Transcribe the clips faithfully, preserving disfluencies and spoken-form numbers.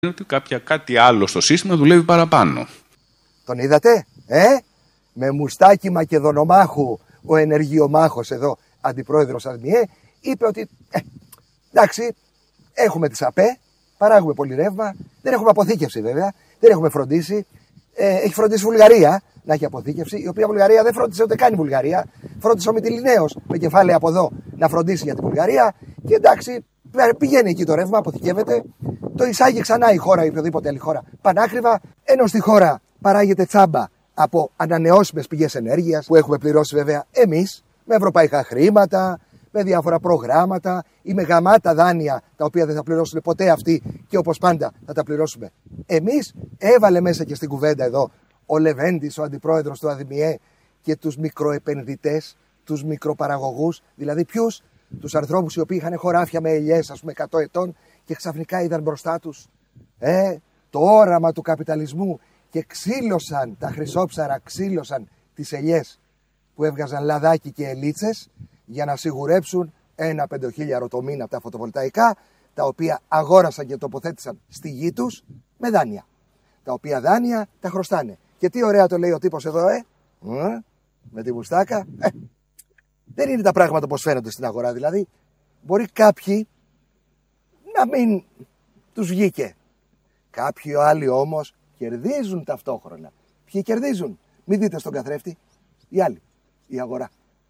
ότι κάποια κάτι άλλο στο σύστημα δουλεύει παραπάνω. Τον είδατε, ε? Με μουστάκι Μακεδονομάχου, ο ενεργειομάχος εδώ, αντιπρόεδρος ΑΔΜΙΕ, είπε ότι, ε, εντάξει, έχουμε τις ΑΠΕ, παράγουμε πολύ ρεύμα, δεν έχουμε αποθήκευση βέβαια, δεν έχουμε φροντίσει. Ε, έχει φροντίσει η Βουλγαρία να έχει αποθήκευση, η οποία Βουλγαρία δεν φρόντισε ούτε καν η Βουλγαρία. Φρόντισε ο Μυτιληναίος με κεφάλαια από εδώ να φροντίσει για τη Βουλγαρία. Και εντάξει, πηγαίνει εκεί το ρεύμα, αποθηκεύεται, το εισάγει ξανά η χώρα ή οποιοδήποτε άλλη χώρα πανάκριβα, ενώ στη χώρα παράγεται τσάμπα από ανανεώσιμες πηγές ενέργειας που έχουμε πληρώσει βέβαια εμείς με ευρωπαϊκά χρήματα, με διάφορα προγράμματα ή με γαμάτα δάνεια τα οποία δεν θα πληρώσουν ποτέ αυτοί και όπως πάντα θα τα πληρώσουμε εμείς. Έβαλε μέσα και στην κουβέντα εδώ ο Λεβέντης, ο αντιπρόεδρος του ΑΔΜΙΕ, και τους μικροεπενδυτές, τους μικροπαραγωγούς, δηλαδή ποιους? Τους ανθρώπους οι οποίοι είχαν χωράφια με ελιές, ας πούμε, εκατό ετών και ξαφνικά είδαν μπροστά τους ε, το όραμα του καπιταλισμού και ξύλωσαν τα χρυσόψαρα, ξύλωσαν τις ελιές που έβγαζαν λαδάκι και ελίτσες για να σιγουρέψουν ένα πεντοχίλιαρο το μήνα από τα φωτοβολταϊκά, τα οποία αγόρασαν και τοποθέτησαν στη γη τους με δάνεια. Τα οποία δάνεια τα χρωστάνε. Και τι ωραία το λέει ο τύπος εδώ, ε, ε με τη μουστάκα. Ε, δεν είναι τα πράγματα όπως φαίνονται στην αγορά. Δηλαδή, μπορεί κάποιοι να μην τους βγήκε. Κάποιοι άλλοι όμως κερδίζουν ταυτόχρονα. Ποιοι κερδίζουν? Μην δείτε στον καθρέφτη. Οι άλλοι. Η αγορά.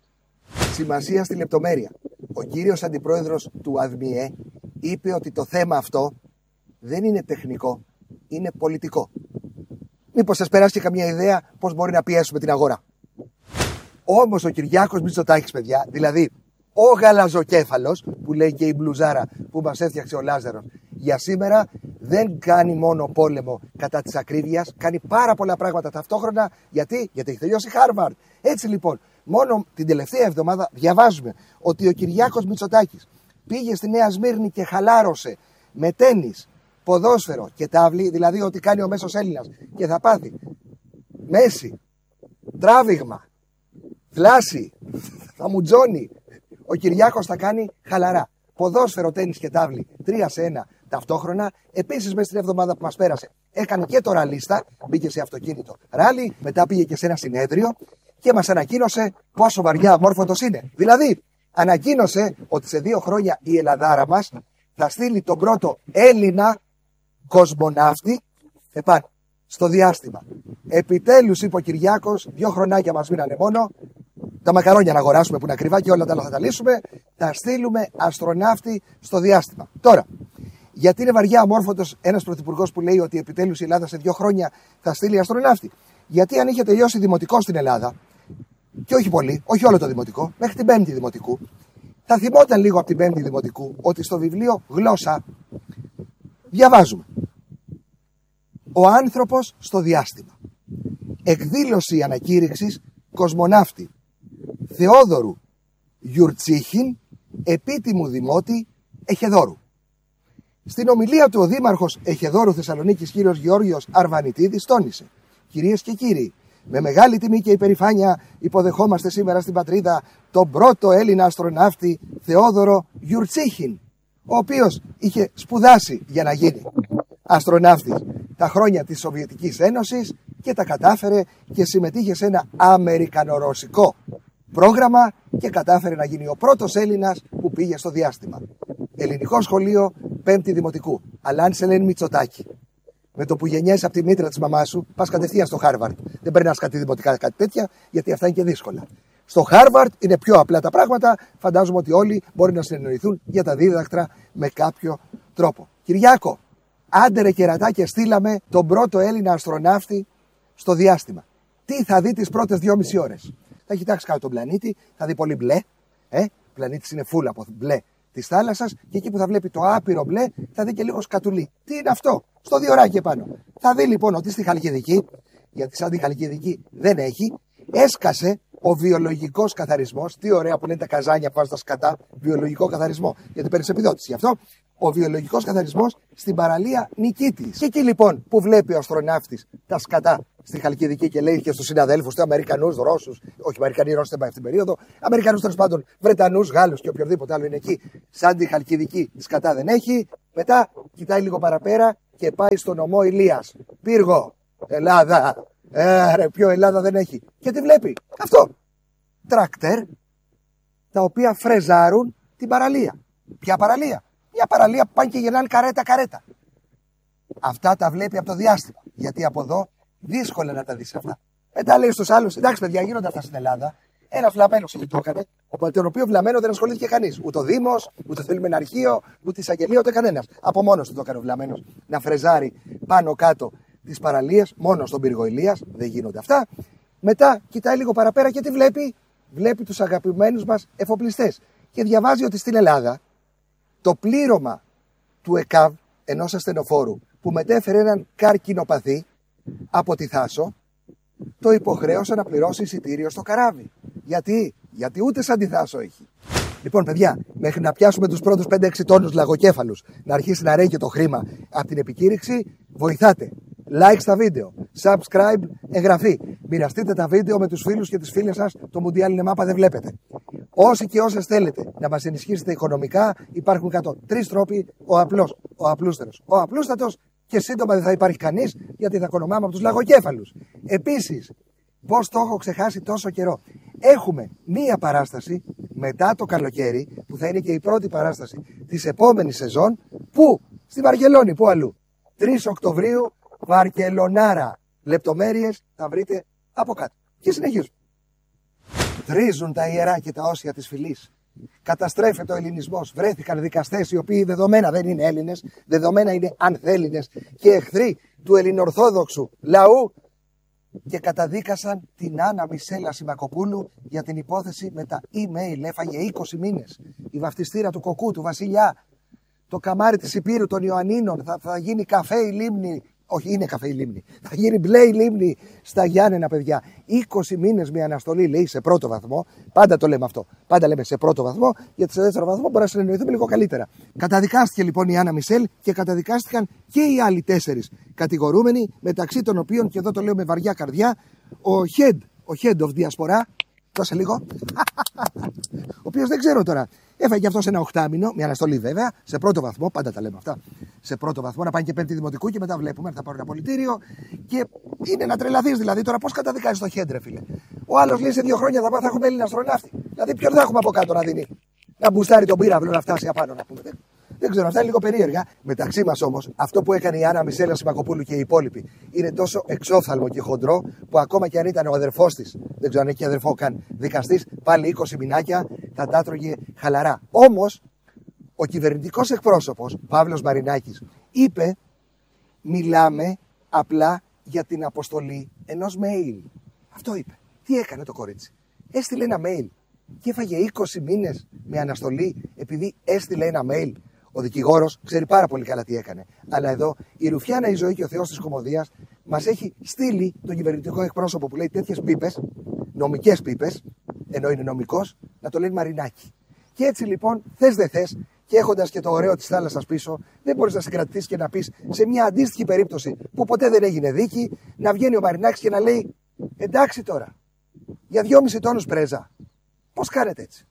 Σημασία στη λεπτομέρεια. Ο κύριος αντιπρόεδρος του ΑΔΜΙΕ είπε ότι το θέμα αυτό δεν είναι τεχνικό, είναι πολιτικό. Μήπως σας περάσει και καμία ιδέα πώς μπορεί να πιέσουμε την αγορά? Όμως ο Κυριάκος Μητσοτάκης, παιδιά, δηλαδή ο γαλαζοκέφαλος που λέει και η μπλουζάρα που μας έφτιαξε ο Λάζαρος για σήμερα, δεν κάνει μόνο πόλεμο κατά της ακρίβειας, κάνει πάρα πολλά πράγματα ταυτόχρονα. Γιατί? Γιατί έχει τελειώσει Χάρβαρντ. Έτσι λοιπόν, μόνο την τελευταία εβδομάδα διαβάζουμε ότι ο Κυριάκος Μητσοτάκης πήγε στη Νέα Σμύρνη και χαλάρωσε με τένις, ποδόσφαιρο και τάβλη, δηλαδή ό,τι κάνει ο μέσος Έλληνας, και θα πάθει μέση, τράβηγμα, θλάση, θα μουτζώνει. Ο Κυριάκος θα κάνει χαλαρά. Ποδόσφαιρο, τένις και τάβλη, τρία σε ένα ταυτόχρονα. Επίσης, μέσα στην εβδομάδα που μας πέρασε, έκανε και το ραλίστα, μπήκε σε αυτοκίνητο ράλι, μετά πήγε και σε ένα συνέδριο και μας ανακοίνωσε πόσο βαριά αμόρφωτος είναι. Δηλαδή, ανακοίνωσε ότι σε δύο χρόνια η Ελλαδάρα μας θα στείλει τον πρώτο Έλληνα κοσμοναύτη επάνω στο διάστημα. Επιτέλους, είπε ο Κυριάκος, δύο χρονάκια μας μείνανε μόνο. Τα μακαρόνια να αγοράσουμε που είναι ακριβά και όλα τα άλλα θα τα λύσουμε. Θα στείλουμε αστροναύτη στο διάστημα. Τώρα, γιατί είναι βαριά αμόρφωτος ένας πρωθυπουργός που λέει ότι επιτέλους η Ελλάδα σε δύο χρόνια θα στείλει αστροναύτη? Γιατί αν είχε τελειώσει δημοτικό στην Ελλάδα, και όχι πολύ, όχι όλο το δημοτικό, μέχρι την πέμπτη δημοτικού, θα θυμόταν λίγο από την πέμπτη δημοτικού ότι στο βιβλίο Γλώσσα διαβάζουμε «Ο άνθρωπος στο διάστημα. Εκδήλωση ανακήρυξης κοσμοναύτη Θεόδωρου Γιουρτσίχιν, επίτιμου δημότη Εχεδόρου». Στην ομιλία του ο δήμαρχος Εχεδόρου Θεσσαλονίκης κ. Γεώργιος Αρβανιτίδης τόνισε: «Κυρίες και κύριοι, με μεγάλη τιμή και υπερηφάνεια υποδεχόμαστε σήμερα στην πατρίδα τον πρώτο Έλληνα αστροναύτη Θεόδωρο Γιουρτσίχιν, ο οποίος είχε σπουδάσει για να γίνει αστροναύτης τα χρόνια της Σοβιετικής Ένωσης και τα κατάφερε και συμμετείχε σε ένα αμερικανορωσικό πρόγραμμα και κατάφερε να γίνει ο πρώτος Έλληνας που πήγε στο διάστημα. Ελληνικό σχολείο πέμπτη δημοτικού. Αλλά αν σε λένε Μητσοτάκη, με το που γεννιέσαι από τη μήτρα της μαμάς σου, πας κατευθείαν στο Χάρβαρντ. Δεν περνάς κάτι δημοτικά, κάτι τέτοια, γιατί αυτά είναι και δύσκολα. Στο Χάρβαρντ είναι πιο απλά τα πράγματα. Φαντάζομαι ότι όλοι μπορεί να συνεννοηθούν για τα δίδακτρα με κάποιο τρόπο. Κυριάκο, άντε ρε κερατάκια, στείλαμε τον πρώτο Έλληνα αστροναύτη στο διάστημα. Τι θα δει τις πρώτες δυόμιση ώρες? Θα κοιτάξει κάτω τον πλανήτη, θα δει πολύ μπλε. Ε, ο πλανήτης είναι φούλα από μπλε της θάλασσας, και εκεί που θα βλέπει το άπειρο μπλε θα δει και λίγο σκατουλί. Τι είναι αυτό? Στο διοράκι επάνω. Θα δει λοιπόν ότι στη Χαλκιδική, γιατί σαν τη Χαλκιδική δεν έχει, έσκασε ο βιολογικός καθαρισμός. Τι ωραία που λένε τα καζάνια που βάζουν τα σκατά, βιολογικό καθαρισμό, γιατί παίρνει επιδότηση γι' αυτό. Ο βιολογικός καθαρισμός στην παραλία Νικήτης. Και εκεί λοιπόν που βλέπει ο αστροναύτης τα σκατά στη Χαλκιδική και λέει και στους συναδέλφους του, Αμερικανούς, Ρώσους, όχι Αμερικανοί, Ρώσοι δεν πάει αυτήν την περίοδο, Αμερικανούς τέλος πάντων, Βρετανούς, Γάλλους και οποιοδήποτε άλλο είναι εκεί, σαν τη Χαλκιδική σκατά δεν έχει, Μετά κοιτάει λίγο παραπέρα και πάει στο νομό Ηλίας. Πύργο, Ελλάδα. Ε, ρε, πιο Ελλάδα δεν έχει. Και τι βλέπει? Αυτό. Τράκτερ, τα οποία φρεζάρουν την παραλία. Ποια παραλία? Μια παραλία που πάνε και γεννάνε καρέτα-καρέτα. Αυτά τα βλέπει από το διάστημα. Γιατί από εδώ δύσκολα να τα δεις αυτά. Μετά λέει στους άλλους: εντάξει, παιδιά, γίνονται αυτά στην Ελλάδα. Ένα βλαμμένο εκεί το έκανε, από τον οποίο βλαμμένο δεν ασχολήθηκε κανείς. Ούτε ο Δήμος, ούτε το Λιμεναρχείο, ούτε η εισαγγελία, ούτε κανένας. Από μόνος του το έκανε ο βλαμμένος να φρεζάρει πάνω κάτω τις παραλίες, μόνο στον πύργο Ηλίας. Δεν γίνονται αυτά. Μετά κοιτάει λίγο παραπέρα και τι βλέπει? Βλέπει τους αγαπημένους μας εφοπλιστές. Και διαβάζει ότι στην Ελλάδα το πλήρωμα του ΕΚΑΒ, ενός ασθενοφόρου που μετέφερε έναν καρκινοπαθή από τη Θάσο, το υποχρέωσε να πληρώσει εισιτήριο στο καράβι. Γιατί? Γιατί ούτε σαν τη Θάσο έχει. Λοιπόν, παιδιά, μέχρι να πιάσουμε τους πρώτους πέντε έξι τόνους λαγοκέφαλους, να αρχίσει να ρέγει το χρήμα από την επικήρυξη, βοηθάτε. Like στα βίντεο, subscribe, εγγραφή. Μοιραστείτε τα βίντεο με τους φίλους και τις φίλες σας. Το Μουντιάλ είναι μάπα, δεν βλέπετε. Όσοι και όσες θέλετε να μας ενισχύσετε οικονομικά, υπάρχουν κάτω τρεις τρόποι: ο απλός, ο απλούστερος, ο απλούστατος, και σύντομα δεν θα υπάρχει κανείς, γιατί θα κονομάμε από τους λαγοκέφαλους. Επίσης, πώς το έχω ξεχάσει τόσο καιρό, έχουμε μία παράσταση μετά το καλοκαίρι, που θα είναι και η πρώτη παράσταση της επόμενης σεζόν. Πού? Στη Βαρκελόνη, πού αλλού? τρεις Οκτωβρίου, Βαρκελονάρα. Λεπτομέρειες θα βρείτε από κάτω. Και συνεχίζουμε. Τρίζουν τα ιερά και τα όσια της φυλής. Καταστρέφεται ο ελληνισμός. Βρέθηκαν δικαστές οι οποίοι δεδομένα δεν είναι Έλληνες, δεδομένα είναι ανθέλληνες και εχθροί του ελληνορθόδοξου λαού, και καταδίκασαν την Άννα Μισέλα Σιμακοπούλου για την υπόθεση με τα email. Έφαγε είκοσι μήνες. Η βαφτιστήρα του κοκκού, του βασιλιά, το καμάρι της Υπήρου των Ιωαννίνων, θα, θα γίνει καφέ η λίμνη. Όχι, είναι καφέ η λίμνη. Θα γίνει μπλε η λίμνη στα Γιάννενα, παιδιά. είκοσι μήνες με αναστολή, λέει, σε πρώτο βαθμό. Πάντα το λέμε αυτό. Πάντα λέμε σε πρώτο βαθμό, γιατί σε δεύτερο βαθμό μπορεί να συνεννοηθούμε λίγο καλύτερα. Καταδικάστηκε λοιπόν η Άννα Μισελ και καταδικάστηκαν και οι άλλοι τέσσερις κατηγορούμενοι, μεταξύ των οποίων, και εδώ το λέω με βαριά καρδιά, ο Head, ο Head of Diaspora. Δώσε λίγο. Ο οποίος δεν ξέρω τώρα. Έφαγε αυτό ένα οχτάμινο, μια αναστολή βέβαια, σε πρώτο βαθμό. Πάντα τα λέμε αυτά. Σε πρώτο βαθμό, να πάνε και πέμπτη δημοτικού και μετά βλέπουμε, θα πάρουν ένα πολιτήριο. Και είναι να τρελαθείς δηλαδή. Τώρα πώς καταδικάζεις το Χέντρε, φίλε? Ο άλλος λέει σε δύο χρόνια θα, θα έχουμε Έλληνα αστροναύτη. Δηλαδή, ποιον θα έχουμε από κάτω να δίνει? Να μπουστάρει τον πύραυλο να φτάσει απάνω, να πούμε. Δεν ξέρω, αυτά είναι λίγο περίεργα. Μεταξύ μας όμως, αυτό που έκανε η Άννα Μισέλα Σιμακοπούλου και οι υπόλοιποι είναι τόσο εξόφθαλμο και χοντρό, που ακόμα και αν ήταν ο αδερφός της, δεν ξέρω αν έχει αδερφό καν, δικαστής, πάλι είκοσι μηνάκια θα τα έτρωγε χαλαρά. Όμως, ο κυβερνητικός εκπρόσωπος, Παύλος Μαρινάκης, είπε: μιλάμε απλά για την αποστολή ενός mail. Αυτό είπε. Τι έκανε το κορίτσι? Έστειλε ένα mail και έφαγε είκοσι μήνες με αναστολή επειδή έστειλε ένα mail. Ο δικηγόρος ξέρει πάρα πολύ καλά τι έκανε. Αλλά εδώ η Ρουφιάνα η ζωή και ο Θεός της κωμωδίας μας έχει στείλει τον κυβερνητικό εκπρόσωπο που λέει τέτοιες πίπες, νομικές πίπες, ενώ είναι νομικός, να το λένε Μαρινάκη. Και έτσι λοιπόν, θες δεν θες, και έχοντας και το ωραίο της θάλασσας πίσω, δεν μπορείς να συγκρατηθείς και να πεις σε μια αντίστοιχη περίπτωση που ποτέ δεν έγινε δίκη, να βγαίνει ο Μαρινάκης και να λέει: εντάξει τώρα, για δυόμισι τόνους πρέζα, πώς κάνετε έτσι?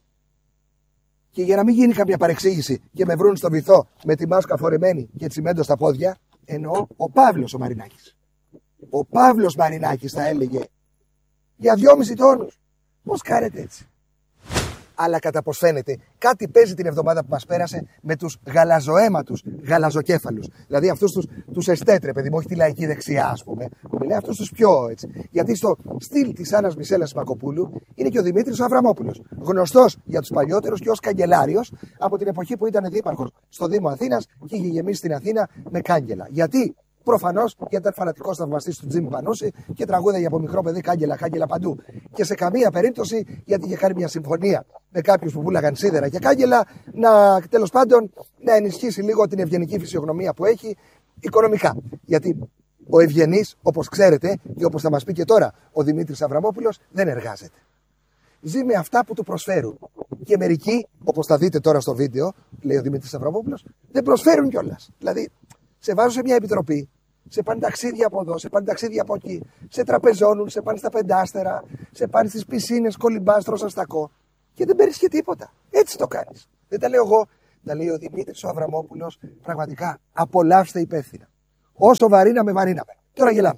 Και για να μην γίνει κάποια παρεξήγηση και με βρουν στο βυθό με τη μάσκα φορεμένη και τσιμέντο στα πόδια, εννοώ ο Παύλος ο Μαρινάκης. Ο Παύλος Μαρινάκης θα έλεγε: για δυόμισι τόνους, πώς κάνετε έτσι? Αλλά κατά πως φαίνεται, κάτι παίζει την εβδομάδα που μας πέρασε με τους γαλαζοαίματους γαλαζοκέφαλους. Δηλαδή αυτούς τους, τους εστέτρε, παιδί μου, όχι τη λαϊκή δεξιά, ας πούμε. Που μιλάει αυτούς τους πιο έτσι. Γιατί στο στυλ της Άννας Μισέλας Σιμακοπούλου είναι και ο Δημήτρης ο Αβραμόπουλος. Γνωστός για τους παλιότερους και ως καγκελάριος από την εποχή που ήταν δήμαρχος στο Δήμο Αθήνας και είχε γεμίσει την Αθήνα με κάγκελα. Γιατί? Προφανώς γιατί ήταν φανατικός θαυμαστής του Τζίμι Πανούση και τραγούδαγε από μικρό παιδί κάγκελα, κάγκελα παντού. Και σε καμία περίπτωση γιατί είχε κάνει μια συμφωνία με κάποιους που πουλάγαν σίδερα και κάγκελα, να τέλος πάντων να ενισχύσει λίγο την ευγενική φυσιογνωμία που έχει οικονομικά. Γιατί ο ευγενής, όπως ξέρετε και όπως θα μας πει και τώρα ο Δημήτρης Αβραμόπουλος, δεν εργάζεται. Ζει με αυτά που του προσφέρουν. Και μερικοί, όπως θα δείτε τώρα στο βίντεο, λέει ο Δημήτρης Αβραμόπουλος, δεν προσφέρουν κιόλας. Δηλαδή, σε βάζουν σε μια επιτροπή, σε πάνε ταξίδια από εδώ, σε πάνε ταξίδια από εκεί, σε τραπεζώνουν, σε πάνε στα πεντάστερα, σε πάνε στις πισίνες, κολυμπάς, τρως αστακό και δεν παίρνεις και τίποτα. Έτσι το κάνεις. Δεν τα λέω εγώ, τα λέει ο Δημήτρης ο Αβραμόπουλος, πραγματικά απολαύστε υπεύθυνα. Όσο βαρύναμε, βαρύναμε. Τώρα γελάμε.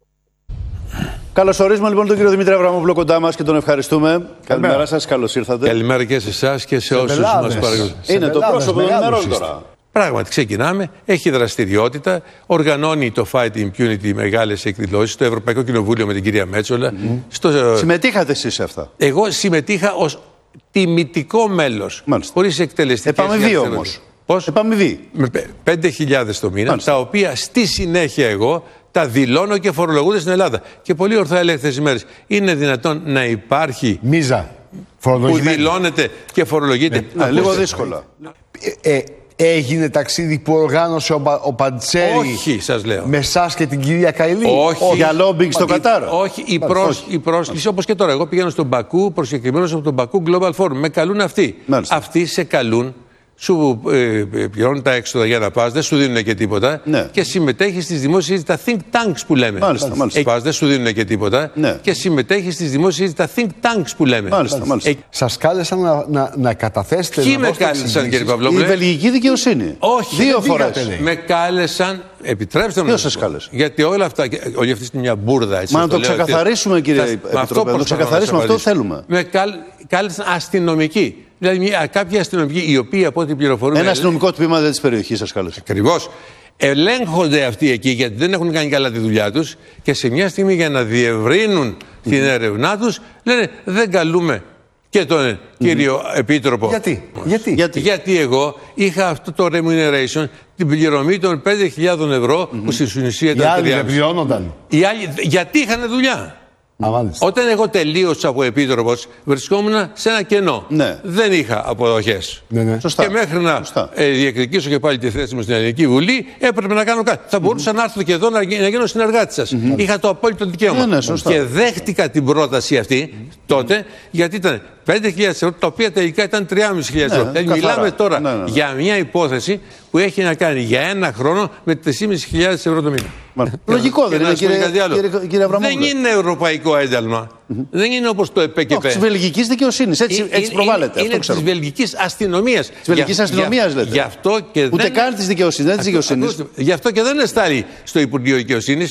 Καλωσορίζουμε λοιπόν τον κύριο Δημήτρη Αβραμόπουλο κοντά μας και τον ευχαριστούμε. Καλημέρα σας, καλώς ήρθατε. Καλημέρα και σε εσάς και σε, σε όσους μας παρακολουθούν. Είναι το πρόσωπο των ημερών τώρα. Πράγματι, ξεκινάμε. Έχει δραστηριότητα. Οργανώνει το Fight Impunity μεγάλες εκδηλώσεις στο Ευρωπαϊκό Κοινοβούλιο με την κυρία Μέτσολα. Mm-hmm. Στο... Συμμετείχατε εσείς σε αυτά? Εγώ συμμετείχα ως τιμητικό μέλος. Χωρίς εκτελεστικές. Επαμοιβή όμως. Πώς? Επαμοιβή. Με πέντε χιλιάδες το μήνα, Μάλιστα. τα οποία στη συνέχεια εγώ τα δηλώνω και φορολογούνται στην Ελλάδα. Και πολύ ορθά έλεγε αυτές τις μέρες. Είναι δυνατόν να υπάρχει μίζα που δηλώνεται και φορολογείται? Ε, λίγο δύσκολα. Ε, ε, έγινε ταξίδι που οργάνωσε ο, ο Παντσέρη? Όχι, σας λέω. Με εσάς και την κυρία Καηλή? Όχι. Για λόμπινγκ στο Κατάρ? Όχι, η, προς, η πρόσκληση όπως και τώρα. Εγώ πηγαίνω στον Μπακού, προσκεκλημένος από τον Μπακού Global Forum. Με καλούν αυτοί. Μάλιστα. Αυτοί σε καλούν. Σου ε, πληρώνουν τα έξοδα για να πας, δεν σου δίνουν και τίποτα. Ναι. Και συμμετέχει στις δημόσιες, τα think tanks που λέμε. Μάλιστα, μάλιστα. Πας, δεν σου δίνουν και τίποτα. Ναι. Και συμμετέχει στις δημόσιες, τα think tanks που λέμε. Μάλιστα, μάλιστα. Ε, Σας κάλεσαν να, να, να καταθέσετε? Ποιοι με κάλεσαν, κύριε Παυλόπουλε? Η βελγική δικαιοσύνη. Όχι. Δύο φορές. Με κάλεσαν. Επιτρέψτε μου. Ποιος σας κάλεσε? Γιατί όλα αυτά, όλη αυτή είναι μια μπουρδα. Έτσι, Μα να το, το ξεκαθαρίσουμε, κύριε Επιτροπέ. Να το ξεκαθαρίσουμε, αυτό θέλουμε. Με κάλεσαν αστυνομικοί. Δηλαδή, μια, κάποιοι αστυνομικοί, οι οποίοι από ό,τι πληροφορούν. Ένα αστυνομικό τμήμα τη περιοχή σας κάλεσε. Ακριβώς. Ελέγχονται αυτοί εκεί γιατί δεν έχουν κάνει καλά τη δουλειά τους και σε μια στιγμή για να διευρύνουν mm-hmm. την έρευνά τους λένε δεν καλούμε και τον mm-hmm. κύριο Επίτροπο. Γιατί? Γιατί? Γιατί? Γιατί εγώ είχα αυτό το remuneration, την πληρωμή των πέντε χιλιάδες ευρώ mm-hmm. που στην ουσία ήταν. Οι άλλοι δεν πληρώνονταν. Οι άλλοι γιατί είχαν δουλειά. Α, όταν εγώ τελείωσα από επίτροπος, βρισκόμουν σε ένα κενό. Ναι. Δεν είχα αποδοχές. Ναι, ναι. Και μέχρι να ε, διεκδικήσω και πάλι τη θέση μου στην Ελληνική Βουλή, έπρεπε να κάνω κάτι. Mm-hmm. Θα μπορούσα να έρθω και εδώ να, να γίνω συνεργάτης σας. Mm-hmm. Είχα το απόλυτο δικαίωμα. Ναι, ναι, και δέχτηκα την πρόταση αυτή mm-hmm. τότε, γιατί ήταν πέντε χιλιάδες ευρώ, τα οποία τελικά ήταν τρεις χιλιάδες ευρώ. Ναι, δηλαδή, μιλάμε τώρα ναι, ναι, ναι. για μια υπόθεση που έχει να κάνει για ένα χρόνο με τρεις χιλιάδες πεντακόσια ευρώ το μήνα. Λογικό δεν είναι, κύριε, κύριε, κύριε Αβραμόπουλε? Δεν είναι ευρωπαϊκό ένταλμα. Mm-hmm. Δεν είναι όπως το ΕΠΕΚΕΠΕ. Τη βελγική δικαιοσύνη. Έτσι, έτσι προβάλλεται. Είναι τη βελγική αστυνομία. Τη βελγική αστυνομία, λέτε. Γι' αυτό και Ούτε δεν... καν τη δικαιοσύνη. Δεν τη δικαιοσύνη. Γι' αυτό και δεν εστάλει στο Υπουργείο Δικαιοσύνη.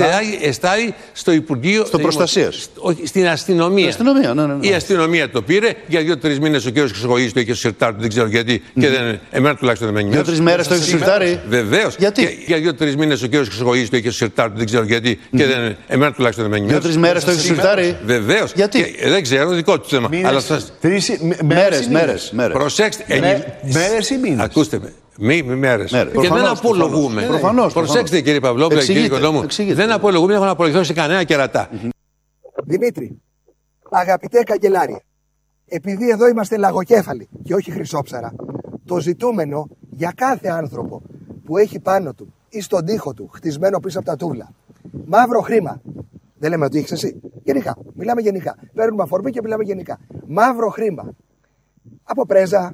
Εστάλει στο Υπουργείο. Στο Προστασία. Στην αστυνομία. αστυνομία ναι, ναι, ναι. Η αστυνομία το πήρε για δύο-τρει μήνες ο κ. Χρυσοκοίδης το είχε στο σιρτάρι του, δεν ξέρω γιατί. Mm. Και δεν, εμένα τουλάχιστον δεν με ενημέρωσε. Δύο-τρει μέρες το είχε στο σιρτάρι. Βεβαίως. Γιατί? Και, για δύο-τρει μήνες ο κ. Χρυσοκοίδης το είχε στο σιρτάρι του, δεν ξέρω γιατί. Mm. Και δεν, εμένα τουλάχιστον δεν με ενημέρωσε. Δύο-τρει μέρες το είχε στο σιρτάρι. Βεβαίως. Γιατί? Και, δεν ξέρω, δικό του θέμα. Μήνες, Αλλά σας... Μέρες, μέρες, μέρες. Προσέξτε. Μέρες ή μήνες? Ακούστε με. Μη, μη μέρες. Μέρες. Και προφανώς, δεν απολογούμε. Προφανώς. Προσέξτε κύριε Παυλόπουλε, κύριε Κοντόμου. Δεν απολογούμε, δεν έχω να απολογηθώ σε κανένα κερατά. Δημήτρη, αγαπητέ καγκελάρια, επειδή εδώ είμαστε λαγοκέφαλοι και όχι χρυσόψαρα, το ζητούμενο για κάθε άνθρωπο που έχει πάνω του ή στον τοίχο του χτισμένο πίσω από τα τούβλα μαύρο χρήμα. Δεν λέμε ότι έχεις εσύ. Γενικά. Μιλάμε γενικά. Παίρνουμε αφορμή και μιλάμε γενικά. Μαύρο χρήμα. Από πρέζα,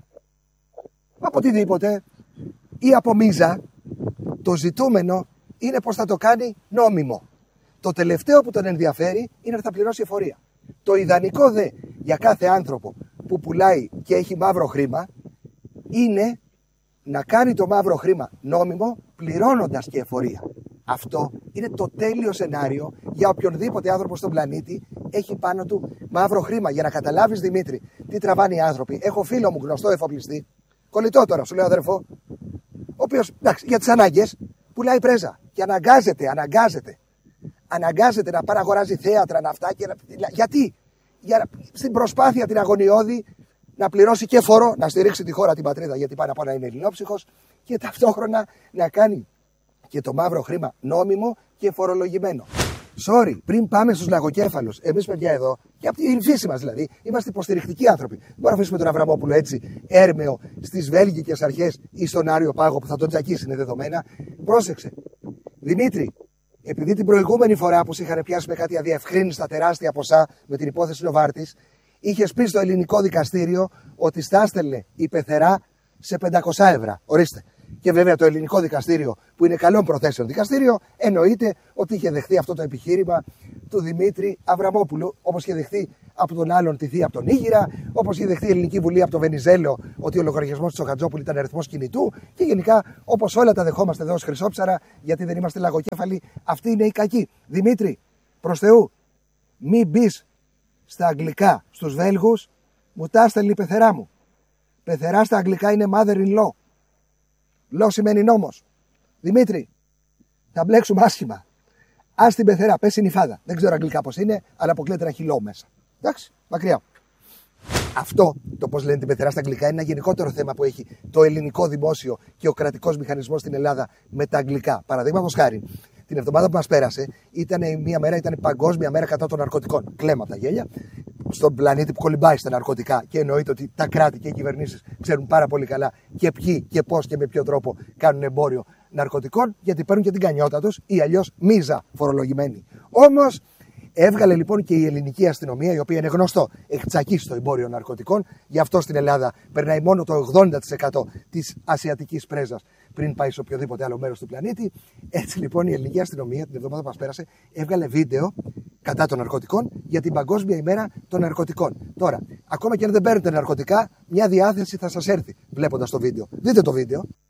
από οτιδήποτε ή από μίζα. Το ζητούμενο είναι πως θα το κάνει νόμιμο. Το τελευταίο που τον ενδιαφέρει είναι ότι θα πληρώσει εφορία. Το ιδανικό δε για κάθε άνθρωπο που πουλάει και έχει μαύρο χρήμα είναι να κάνει το μαύρο χρήμα νόμιμο πληρώνοντας και εφορία. Αυτό είναι το τέλειο σενάριο για οποιονδήποτε άνθρωπο στον πλανήτη έχει πάνω του μαύρο χρήμα. Για να καταλάβεις, Δημήτρη, τι τραβάνε οι άνθρωποι. Έχω φίλο μου γνωστό εφοπλιστή, κολλητό τώρα, σου λέω αδερφό, ο οποίος, εντάξει, για τις ανάγκες πουλάει πρέζα και αναγκάζεται, αναγκάζεται. Αναγκάζεται να παραγοράζει θέατρα, να αυτά και να... Γιατί? Για στην προσπάθεια την αγωνιώδη να πληρώσει και φόρο, να στηρίξει τη χώρα, την πατρίδα, γιατί πάνω απ' όλα είναι ελληνόψυχος, και ταυτόχρονα να κάνει και το μαύρο χρήμα νόμιμο και φορολογημένο. Sorry, πριν πάμε στους λαγοκέφαλους, εμείς παιδιά εδώ, και από την φύση μας δηλαδή, είμαστε υποστηρικτικοί άνθρωποι. Δεν μπορούμε να αφήσουμε τον Αβραμόπουλο έτσι έρμεο στις βέλγικες αρχές ή στον Άριο Πάγο που θα τον τζακίσει, είναι δεδομένα. Πρόσεξε. Δημήτρη, επειδή την προηγούμενη φορά που σε είχαν πιάσει με κάτι αδιευκρίνηστα τεράστια ποσά με την υπόθεση Νοβάρτης, είχες πει στο ελληνικό δικαστήριο ότι στα έστελνε η πεθερά σε πεντακόσια ευρώ. Ορίστε. Και βέβαια το ελληνικό δικαστήριο, που είναι καλών προθέσεων δικαστήριο, εννοείται ότι είχε δεχθεί αυτό το επιχείρημα του Δημήτρη Αβραμόπουλου, όπως είχε δεχθεί από τον άλλον τη θεία από τον Ήγηρα, όπως είχε δεχτεί η Ελληνική Βουλή από τον Βενιζέλο ότι ο λογαριασμός του Τσοχατζόπουλου ήταν αριθμός κινητού, και γενικά όπως όλα τα δεχόμαστε εδώ ως Χρυσόψαρα, γιατί δεν είμαστε λαγοκέφαλοι, αυτοί είναι οι κακοί. Δημήτρη, προς Θεού, μην μπει στα αγγλικά στους Βέλγους, μου τα έστελνε η πεθερά μου. Πεθερά στα αγγλικά είναι mother-in-law. Law σημαίνει νόμος. Δημήτρη, θα μπλέξουμε άσχημα. Ας την πεθερά, πες συνυφάδα. Δεν ξέρω αγγλικά πώς είναι, αλλά αποκλείεται να έχει law μέσα. Εντάξει, μακριά. Αυτό, το πώς λένε την πεθερά στα αγγλικά, είναι ένα γενικότερο θέμα που έχει το ελληνικό δημόσιο και ο κρατικός μηχανισμός στην Ελλάδα με τα αγγλικά. Παραδείγματος χάρη, την εβδομάδα που μας πέρασε, ήταν μια μέρα, ήταν παγκόσμια μέρα κατά των ναρκωτικών. Κλαίμα από τα γέλια. Στον πλανήτη που κολυμπάει στα ναρκωτικά, και εννοείται ότι τα κράτη και οι κυβερνήσεις ξέρουν πάρα πολύ καλά και ποιοι και πώς και με ποιο τρόπο κάνουν εμπόριο ναρκωτικών, γιατί παίρνουν και την κανιότα τους ή αλλιώς μίζα φορολογημένοι. Όμως, έβγαλε λοιπόν και η ελληνική αστυνομία, η οποία είναι γνωστό, έχει τσακίσει το εμπόριο ναρκωτικών, γι' αυτό στην Ελλάδα περνάει μόνο το ογδόντα τοις εκατό της ασιατικής πρέζας πριν πάει σε οποιοδήποτε άλλο μέρος του πλανήτη. Έτσι λοιπόν η ελληνική αστυνομία την εβδομάδα που μας πέρασε έβγαλε βίντεο κατά των ναρκωτικών για την Παγκόσμια ημέρα των ναρκωτικών. Τώρα, ακόμα και αν δεν παίρνετε ναρκωτικά, μια διάθεση θα σας έρθει βλέποντας το βίντεο. Δείτε το βίντεο.